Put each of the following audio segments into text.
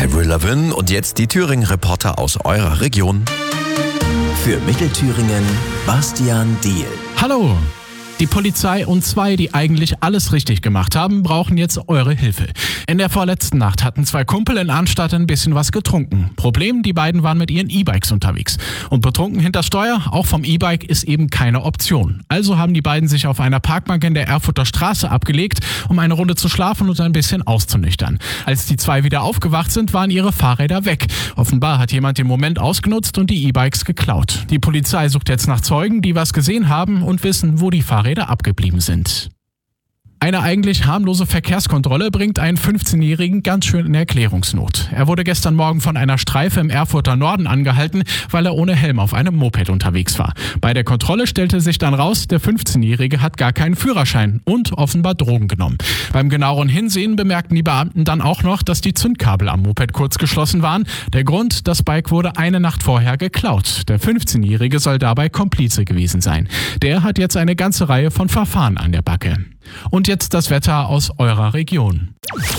Avril Lavigne und jetzt die Thüringen-Reporter aus eurer Region. Für Mittelthüringen Bastian Diehl. Hallo! Die Polizei und zwei, die eigentlich alles richtig gemacht haben, brauchen jetzt eure Hilfe. In der vorletzten Nacht hatten zwei Kumpel in Arnstadt ein bisschen was getrunken. Problem, die beiden waren mit ihren E-Bikes unterwegs. Und betrunken hinter Steuer, auch vom E-Bike, ist eben keine Option. Also haben die beiden sich auf einer Parkbank in der Erfurter Straße abgelegt, um eine Runde zu schlafen und ein bisschen auszunüchtern. Als die zwei wieder aufgewacht sind, waren ihre Fahrräder weg. Offenbar hat jemand den Moment ausgenutzt und die E-Bikes geklaut. Die Polizei sucht jetzt nach Zeugen, die was gesehen haben und wissen, wo die Fahrräder abgeblieben sind. Eine eigentlich harmlose Verkehrskontrolle bringt einen 15-Jährigen ganz schön in Erklärungsnot. Er wurde gestern Morgen von einer Streife im Erfurter Norden angehalten, weil er ohne Helm auf einem Moped unterwegs war. Bei der Kontrolle stellte sich dann raus, der 15-Jährige hat gar keinen Führerschein und offenbar Drogen genommen. Beim genaueren Hinsehen bemerkten die Beamten dann auch noch, dass die Zündkabel am Moped kurz geschlossen waren. Der Grund, das Bike wurde eine Nacht vorher geklaut. Der 15-Jährige soll dabei Komplize gewesen sein. Der hat jetzt eine ganze Reihe von Verfahren an der Backe. Und jetzt das Wetter aus eurer Region.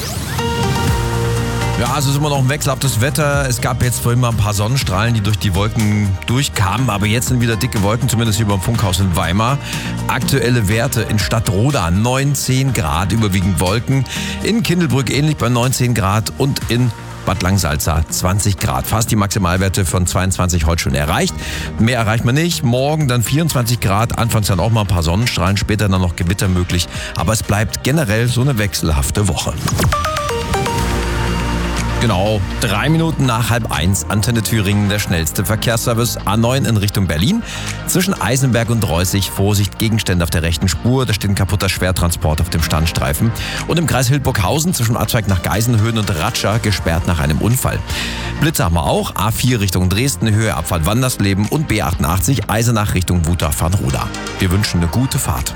Ja, es ist immer noch ein wechselhaftes Wetter. Es gab jetzt vorhin mal ein paar Sonnenstrahlen, die durch die Wolken durchkamen. Aber jetzt sind wieder dicke Wolken, zumindest hier beim Funkhaus in Weimar. Aktuelle Werte in Stadtroda 19 Grad, überwiegend Wolken. In Kindelbrück ähnlich bei 19 Grad und in Bad Langsalza 20 Grad. Fast die Maximalwerte von 22 heute schon erreicht. Mehr erreicht man nicht. Morgen dann 24 Grad. Anfangs dann auch mal ein paar Sonnenstrahlen, später dann noch Gewitter möglich. Aber es bleibt generell so eine wechselhafte Woche. Genau, 3 Minuten nach 12:30, Antenne Thüringen, der schnellste Verkehrsservice A9 in Richtung Berlin. Zwischen Eisenberg und Reußig, Vorsicht, Gegenstände auf der rechten Spur, da steht ein kaputter Schwertransport auf dem Standstreifen. Und im Kreis Hildburghausen zwischen Abzweig nach Geisenhöhen und Ratscha gesperrt nach einem Unfall. Blitze haben wir auch, A4 Richtung Dresden, Höhe Abfahrt Wandersleben und B88 Eisenach Richtung Wutach-Farnroda. Wir wünschen eine gute Fahrt.